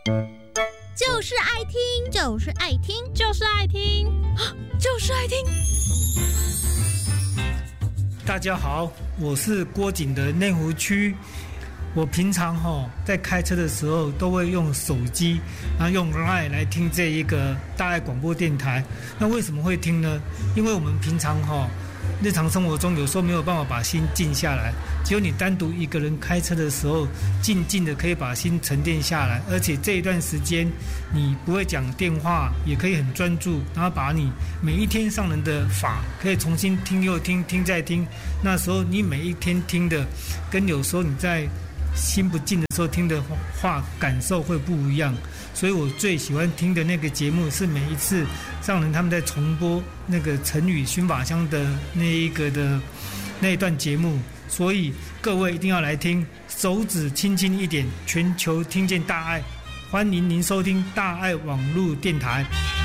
就是爱听，就是爱听， 就是爱听， 就是爱听。 大家好，我是郭景的内湖区。我平常在开车的时候都会用手机，然后用 LINE 来听这一个大爱广播电台。那为什么会听呢？因为我们平常日常生活中有时候没有办法把心静下来，只有你单独一个人开车的时候，静静的可以把心沉淀下来，而且这一段时间你不会讲电话，也可以很专注，然后把你每一天上人的法可以重新听又听，听再听。那时候你每一天听的，跟有时候你在心不静的时候听的话感受会不一样。所以我最喜欢听的那个节目是每一次上人他们在重播那个成语熏法香的那一段节目，所以各位一定要来听，手指轻轻一点，全球听见大爱。欢迎您收听大爱网络电台。